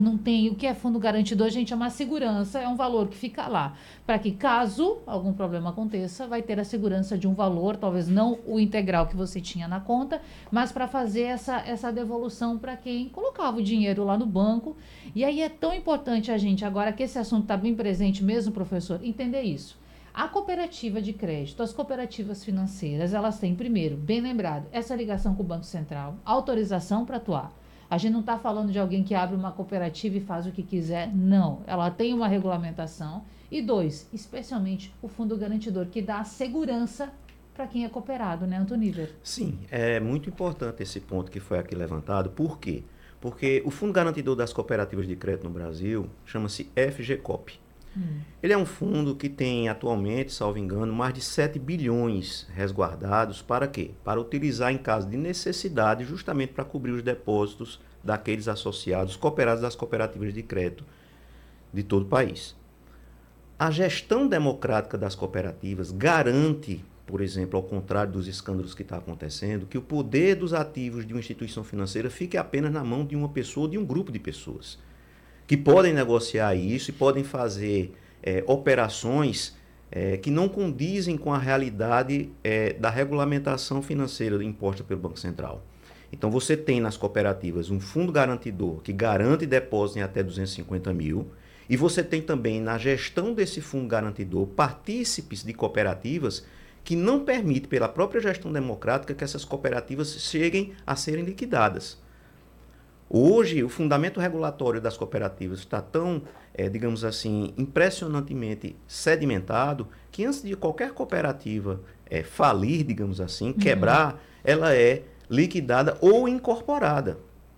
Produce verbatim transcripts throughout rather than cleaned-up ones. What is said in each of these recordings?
Não tem o que é fundo garantidor, gente, é uma segurança, é um valor que fica lá. Para que, caso algum problema aconteça, vai ter a segurança de um valor, talvez não o integral que você tinha na conta, mas para fazer essa, essa devolução para quem colocava o dinheiro lá no banco. E aí é tão importante a gente, agora que esse assunto está bem presente mesmo, professor, entender isso. A cooperativa de crédito, as cooperativas financeiras, elas têm, primeiro, bem lembrado, essa ligação com o Banco Central, autorização para atuar. A gente não está falando de alguém que abre uma cooperativa e faz o que quiser, não. Ela tem uma regulamentação. E dois, especialmente o fundo garantidor, que dá segurança para quem é cooperado, né, Antoníver? Sim, é muito importante esse ponto que foi aqui levantado. Por quê? Porque o Fundo Garantidor das Cooperativas de Crédito no Brasil chama-se FGCOP. Hum. Ele é um fundo que tem atualmente, salvo engano, mais de sete bilhões resguardados para quê? Para utilizar em caso de necessidade, justamente para cobrir os depósitos daqueles associados, cooperados das cooperativas de crédito de todo o país. A gestão democrática das cooperativas garante, por exemplo, ao contrário dos escândalos que está acontecendo, que o poder dos ativos de uma instituição financeira fique apenas na mão de uma pessoa ou de um grupo de pessoas, que podem negociar isso e podem fazer é, operações é, que não condizem com a realidade é, da regulamentação financeira imposta pelo Banco Central. Então, você tem nas cooperativas um fundo garantidor que garante depósitos em até duzentos e cinquenta mil, e você tem também na gestão desse fundo garantidor partícipes de cooperativas que não permite, pela própria gestão democrática, que essas cooperativas cheguem a serem liquidadas. Hoje, o fundamento regulatório das cooperativas está tão, é, digamos assim, impressionantemente sedimentado, que antes de qualquer cooperativa é, falir, digamos assim, uhum. quebrar, ela é liquidada ou incorporada.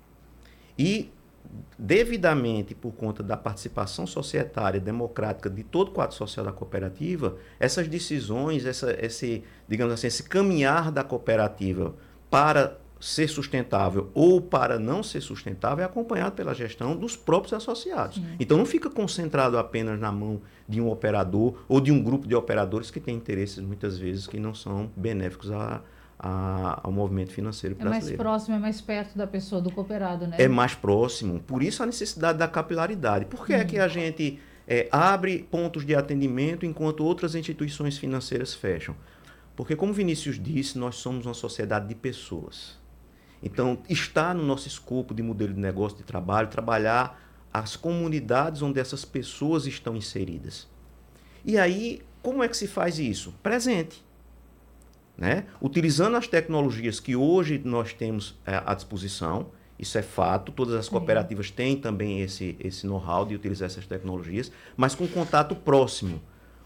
E, devidamente, por conta da participação societária democrática de todo o quadro social da cooperativa, essas decisões, essa, esse, digamos assim, esse caminhar da cooperativa para ser sustentável ou para não ser sustentável é acompanhado pela gestão dos próprios associados. Sim. Então não fica concentrado apenas na mão de um operador ou de um grupo de operadores que tem interesses muitas vezes que não são benéficos a, a, ao movimento financeiro brasileiro. É mais próximo, é mais perto da pessoa, do cooperado, né? É mais próximo. Por isso a necessidade da capilaridade. Por que hum. é que a gente é, abre pontos de atendimento enquanto outras instituições financeiras fecham? Porque, como Vinícius disse, nós somos uma sociedade de pessoas. Então, está no nosso escopo de modelo de negócio de trabalho, trabalhar as comunidades onde essas pessoas estão inseridas. E aí, como é que se faz isso? Presente. Né? Utilizando as tecnologias que hoje nós temos é, à disposição, isso é fato, todas as cooperativas Sim. têm também esse, esse know-how de utilizar essas tecnologias, mas com contato próximo,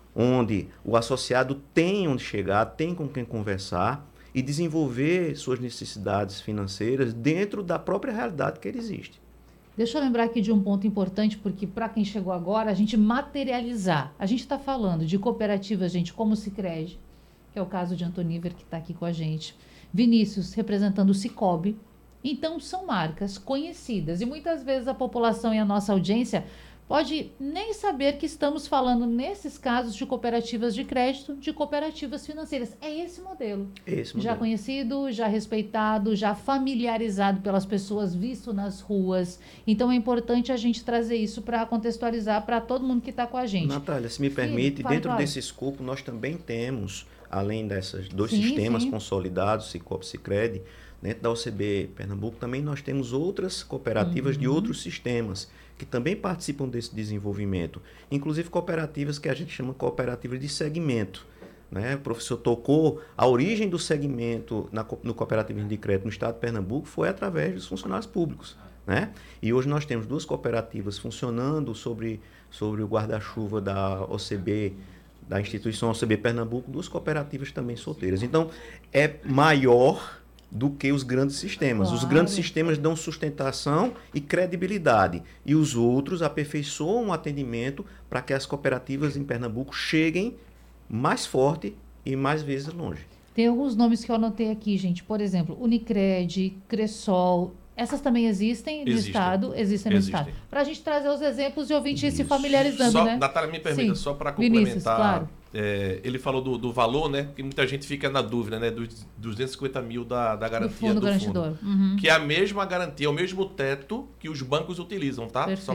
onde o associado tem onde chegar, tem com quem conversar, e desenvolver suas necessidades financeiras dentro da própria realidade que ele existe. Deixa eu lembrar aqui de um ponto importante, porque para quem chegou agora, a gente materializar. A gente está falando de cooperativas, gente, como o Sicredi, que é o caso de Antoníver, que está aqui com a gente. Vinícius, representando o Sicobi. Então, são marcas conhecidas. E muitas vezes a população e a nossa audiência pode nem saber que estamos falando, nesses casos, de cooperativas de crédito, de cooperativas financeiras. É esse modelo. Esse modelo. Já conhecido, já respeitado, já familiarizado pelas pessoas, visto nas ruas. Então, é importante a gente trazer isso para contextualizar para todo mundo que está com a gente. Natália, se me permite, sim, dentro fala. desse escopo, nós também temos, além desses dois sim, sistemas sim. consolidados, Sicobi e Sicredi, dentro da O C B Pernambuco, também nós temos outras cooperativas uhum. de outros sistemas que também participam desse desenvolvimento, inclusive cooperativas que a gente chama de cooperativas de segmento. Né? O professor tocou, a origem do segmento na, no cooperativismo de crédito no estado de Pernambuco foi através dos funcionários públicos. Né? E hoje nós temos duas cooperativas funcionando sobre, sobre o guarda-chuva da O C B, da instituição O C B Pernambuco, duas cooperativas também solteiras. Então, é maior do que os grandes sistemas. Claro. Os grandes sistemas dão sustentação e credibilidade. E os outros aperfeiçoam o atendimento para que as cooperativas em Pernambuco cheguem mais forte e mais vezes longe. Tem alguns nomes que eu anotei aqui, gente. Por exemplo, Unicred, Cressol. Essas também existem no existem. Estado? Existem no existem. Estado. Para a gente trazer os exemplos e o ouvinte se familiarizando, só, né? Natália, me permita, Sim. só para complementar. Vinícius, claro. É, ele falou do, do valor, né? Que muita gente fica na dúvida, né? Dos duzentos e cinquenta mil da, da garantia do fundo. Do fundo uhum. Que é a mesma garantia, é o mesmo teto que os bancos utilizam, tá? Perfeito. Só